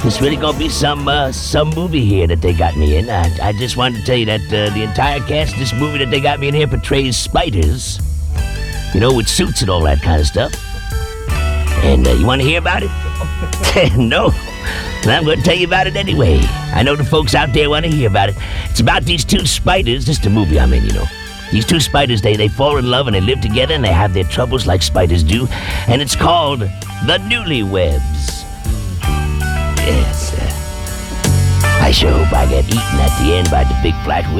It's really gonna be some movie here that they got me in. I just wanted to tell you that the entire cast of this movie that they got me in here portrays spiders. You know, with suits and all that kind of stuff. And you want to hear about it? No. And I'm going to tell you about it anyway. I know the folks out there want to hear about it. It's about these two spiders. This is the movie I'm in, you know. These two spiders, they fall in love and they live together and they have their troubles like spiders do. And it's called The Newlyweds. Yes, I sure hope I get eaten at the end by the big flat